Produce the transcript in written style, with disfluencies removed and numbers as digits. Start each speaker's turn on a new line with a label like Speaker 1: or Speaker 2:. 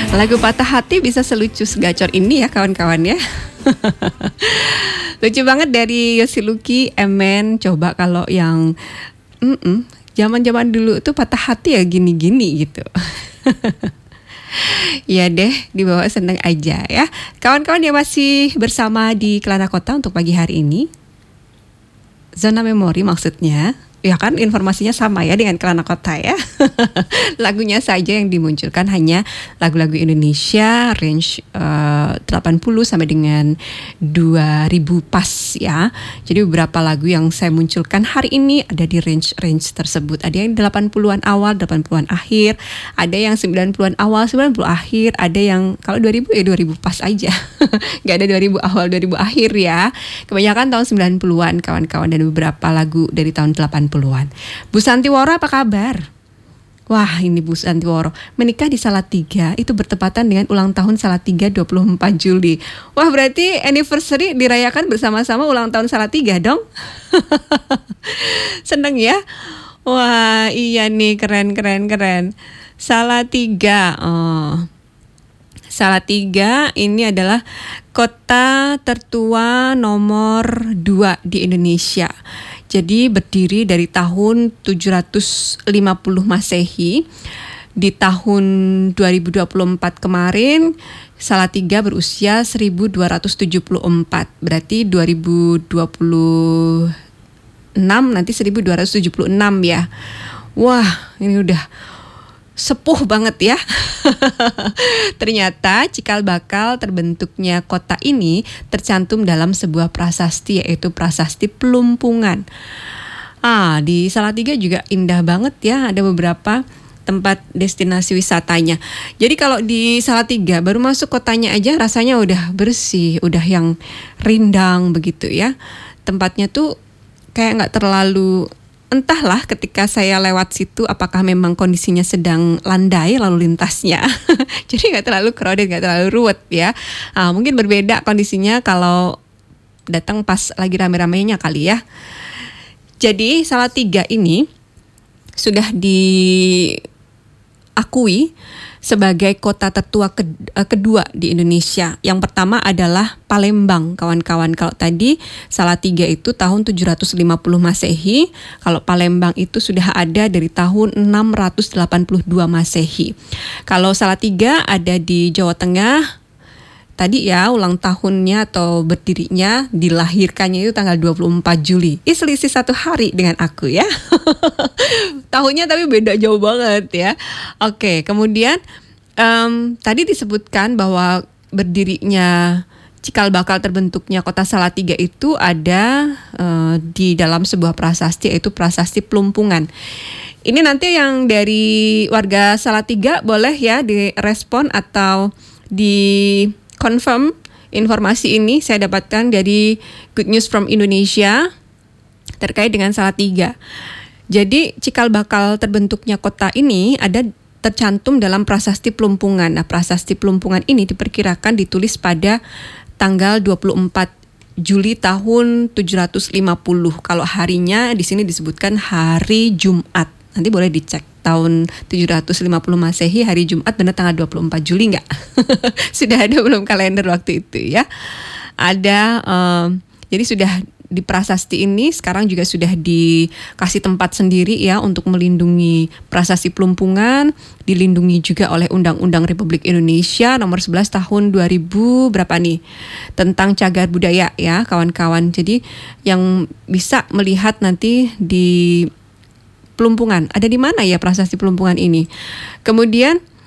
Speaker 1: Lagu Patah Hati bisa selucu segacor ini ya kawan-kawan ya. Lucu banget dari Yosi Luki, Emen. Coba kalau yang zaman-zaman dulu tuh patah hati ya gini-gini gitu. Ya deh, dibawa seneng aja ya. Kawan-kawan yang masih bersama di Kelana Kota untuk pagi hari ini, Zona Memori maksudnya. Ya kan informasinya sama ya dengan Kelana Kota ya. Lagunya saja yang dimunculkan hanya lagu-lagu Indonesia range 80 sampai dengan 2000 pas ya. Jadi beberapa lagu yang saya munculkan hari ini ada di range tersebut. Ada yang 80-an awal, 80-an akhir, ada yang 90-an awal, 90 akhir, ada yang kalau 2000 ya 2000 pas aja. Gak ada 2000 awal, 2000 akhir ya. Kebanyakan tahun 90-an kawan-kawan dan beberapa lagu dari tahun 80-an. Bu Santiworo apa kabar? Wah, ini Bu Santiworo menikah di Salatiga, itu bertepatan dengan ulang tahun Salatiga 24 Juli. Wah, berarti anniversary dirayakan bersama-sama ulang tahun Salatiga dong. Seneng ya? Wah, iya nih, keren. Salatiga. Salatiga ini adalah kota tertua nomor 2 di Indonesia. Jadi berdiri dari tahun 750 Masehi. Di tahun 2024 kemarin Salatiga berusia 1274. Berarti 2026 nanti 1276 ya. Wah, ini udah sepuh banget ya. Ternyata cikal bakal terbentuknya kota ini tercantum dalam sebuah prasasti, yaitu Prasasti Pelumpungan. Di Salatiga juga indah banget ya, ada beberapa tempat destinasi wisatanya. Jadi kalau di Salatiga baru masuk kotanya aja rasanya udah bersih, udah yang rindang begitu ya. Tempatnya tuh kayak gak terlalu, entahlah ketika saya lewat situ apakah memang kondisinya sedang landai lalu lintasnya. Jadi gak terlalu crowded, gak terlalu ruwet ya. Mungkin berbeda kondisinya kalau datang pas lagi rame-ramenya kali ya. Jadi Salatiga ini sudah diakui sebagai kota tertua kedua di Indonesia. Yang pertama adalah Palembang, kawan-kawan. Kalau tadi Salatiga itu tahun 750 Masehi, kalau Palembang itu sudah ada dari tahun 682 Masehi. Kalau Salatiga ada di Jawa Tengah, tadi ya ulang tahunnya atau berdirinya, dilahirkannya itu tanggal 24 Juli. Selisih 1 hari dengan aku ya. Tahunnya tapi beda jauh banget ya. Oke, kemudian tadi disebutkan bahwa berdirinya cikal bakal terbentuknya kota Salatiga itu ada di dalam sebuah prasasti, yaitu Prasasti Pelumpungan. Ini nanti yang dari warga Salatiga boleh ya direspon atau di confirm informasi ini saya dapatkan dari Good News from Indonesia terkait dengan Salatiga. Jadi cikal bakal terbentuknya kota ini ada tercantum dalam Prasasti Pelumpungan. Nah, Prasasti Pelumpungan ini diperkirakan ditulis pada tanggal 24 Juli tahun 750. Kalau harinya di sini disebutkan hari Jumat. Nanti boleh dicek tahun 750 Masehi hari Jumat benar tanggal 24 Juli enggak? Sudah ada belum kalender waktu itu ya? Ada, jadi sudah di prasasti ini sekarang juga sudah dikasih tempat sendiri ya untuk melindungi Prasasti Pelumpungan, dilindungi juga oleh Undang-Undang Republik Indonesia nomor 11 tahun 2000 berapa nih tentang cagar budaya ya kawan-kawan. Jadi yang bisa melihat nanti di Pelumpungan, ada di mana ya Prasasti Pelumpungan ini. Kemudian